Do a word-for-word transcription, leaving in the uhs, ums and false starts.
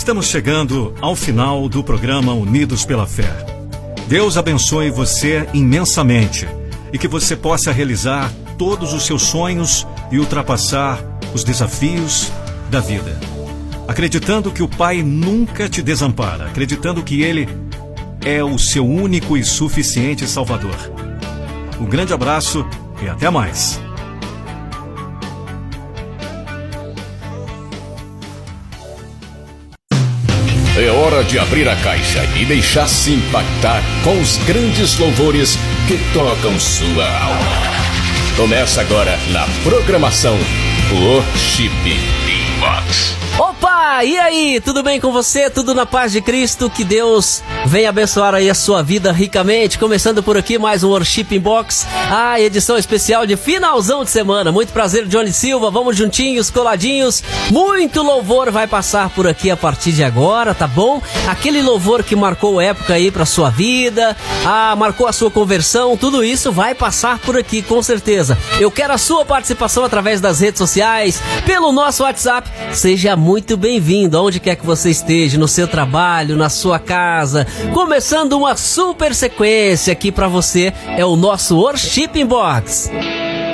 Estamos chegando ao final do programa Unidos pela Fé. Deus abençoe você imensamente e que você possa realizar todos os seus sonhos e ultrapassar os desafios da vida. Acreditando que o Pai nunca te desampara, acreditando que Ele é o seu único e suficiente Salvador. Um grande abraço e até mais. É hora de abrir a caixa e deixar-se impactar com os grandes louvores que tocam sua alma. Começa agora na programação Worship Inbox. Opa, e aí, tudo bem com você? Tudo na paz de Cristo? Que Deus venha abençoar aí a sua vida ricamente. Começando por aqui mais um Worship Inbox, a edição especial de finalzão de semana. Muito prazer, Johnny Silva, vamos juntinhos, coladinhos. Muito louvor vai passar por aqui a partir de agora, tá bom? Aquele louvor que marcou época aí pra sua vida, ah, marcou a sua conversão, tudo isso vai passar por aqui, com certeza. Eu quero a sua participação através das redes sociais, pelo nosso WhatsApp. Seja muito bem-vindo, aonde quer que você esteja, no seu trabalho, na sua casa. Começando uma super sequência aqui pra você, é o nosso Worship Inbox.